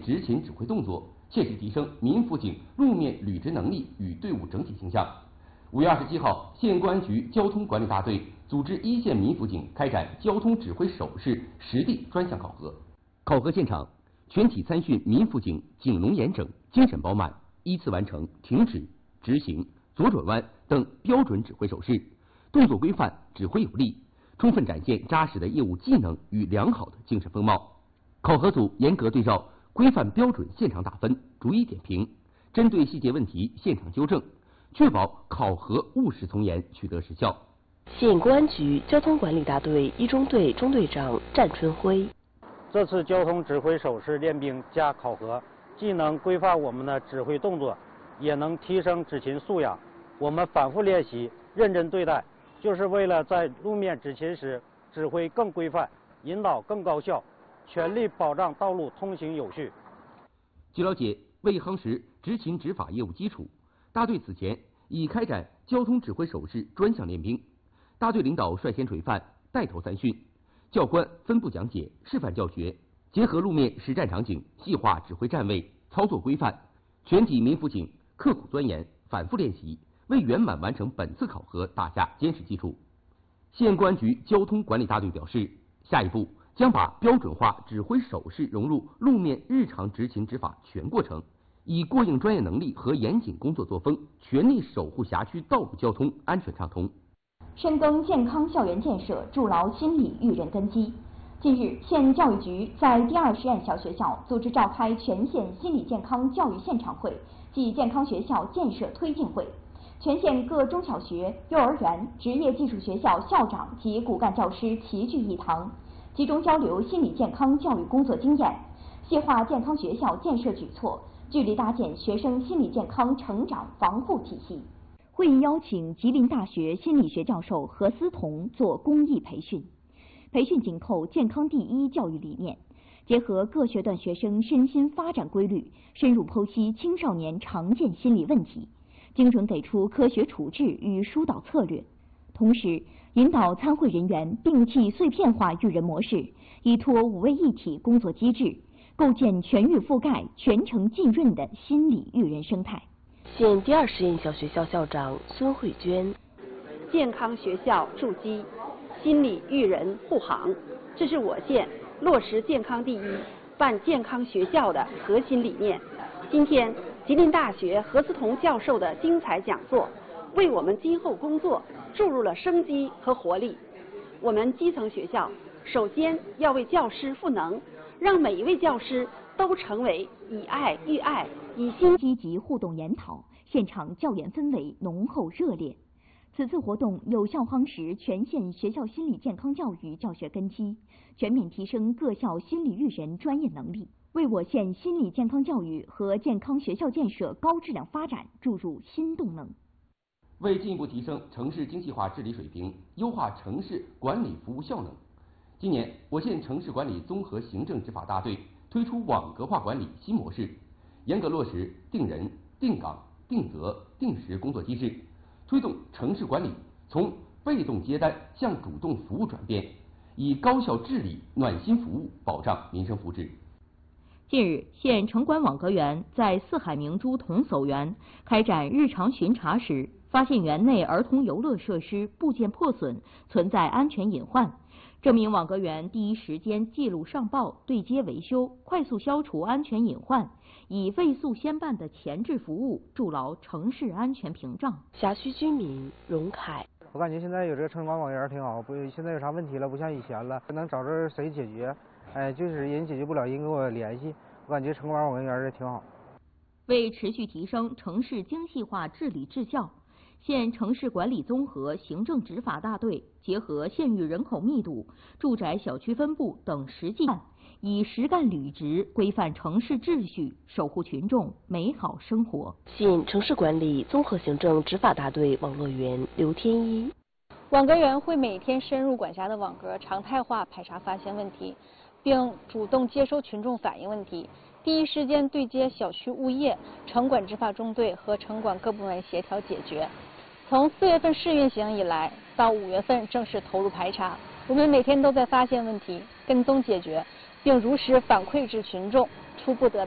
执勤指挥动作，切实提升民辅警路面履职能力与队伍整体形象。5月27号，县公安局交通管理大队组织一线民辅警开展交通指挥手势实地专项考核。考核现场，全体参训民辅警警容严整、精神饱满，依次完成停止、直行、左转弯等标准指挥手势，动作规范，指挥有力，充分展现扎实的业务技能与良好的精神风貌。考核组严格对照规范标准现场打分，逐一点评，针对细节问题现场纠正，确保考核务实从严，取得实效。 县公安局交通管理大队一中队中队长战春辉： 这次交通指挥手势练兵加考核，既能规范我们的指挥动作，也能提升执勤素养。我们反复练习，认真对待，就是为了在路面执勤时指挥更规范，引导更高效，全力保障道路通行有序。 据了解，为夯实执勤执法业务基础，大队此前已开展交通指挥手势专项练兵。大队领导率先垂范，带头参训，教官分步讲解、示范教学，结合路面实战场景，细化指挥站位、操作规范。全体民辅警刻苦钻研，反复练习，为圆满完成本次考核打下坚实基础。县公安局交通管理大队表示，下一步将把标准化指挥手势融入路面日常执勤执法全过程，以过硬专业能力和严谨工作作风，全力守护辖区道路交通安全畅通。 深耕健康校园建设，筑牢心理育人根基。近日，县教育局在第2实验小学校组织召开全县心理健康教育现场会暨健康学校建设推进会，全县各中小学、幼儿园、职业技术学校校长及骨干教师齐聚一堂，集中交流心理健康教育工作经验，细化健康学校建设举措，聚力搭建学生心理健康成长防护体系。会议邀请吉林大学心理学教授何思彤做公益培训，培训紧扣健康第一教育理念，结合各学段学生身心发展规律，深入剖析青少年常见心理问题，精准给出科学处置与疏导策略。同时，引导参会人员摒弃碎片化育人模式，依托5位一体工作机制，构建全域覆盖、全程浸润的心理育人生态。 县第2实验小学校校长孙慧娟： 健康学校筑基，心理育人护航，这是我县落实健康第一、办健康学校的核心理念。今天，吉林大学何思彤教授的精彩讲座，为我们今后工作注入了生机和活力。我们基层学校首先要为教师赋能，让每一位教师都成为以爱育爱、以心积极互动研讨，现场教研氛围浓厚热烈。此次活动有效夯实全县学校心理健康教育教学根基，全面提升各校心理育人专业能力，为我县心理健康教育和健康学校建设高质量发展注入新动能。 为进一步提升城市精细化治理水平，优化城市管理服务效能，今年我县城市管理综合行政执法大队推出网格化管理新模式，严格落实定人、定岗、定责、定时工作机制，推动城市管理从被动接单向主动服务转变，以高效治理、暖心服务保障民生福祉。 近日，县城管网格员在四海明珠童叟园开展日常巡查时，发现园内儿童游乐设施部件破损，存在安全隐患。这名网格员第一时间记录上报，对接维修，快速消除安全隐患，以未速先办的前置服务筑牢城市安全屏障。 辖区居民荣凯： 我感觉现在有这个城管网员挺好，现在有啥问题了，不像以前了，能找着谁解决。就是人解决不了，人跟我联系。我感觉城管网员挺好。 为持续提升城市精细化治理治效，县城市管理综合行政执法大队结合县域人口密度、住宅小区分布等实际，以实干履职规范城市秩序，守护群众美好生活。 县城市管理综合行政执法大队网络员刘天一： 网格员会每天深入管辖的网格，常态化排查发现问题，并主动接收群众反映问题，第一时间对接小区物业、城管执法中队和城管各部门协调解决。从4月份试运行以来，到5月份正式投入排查，我们每天都在发现问题、跟踪解决，并如实反馈至群众，初步得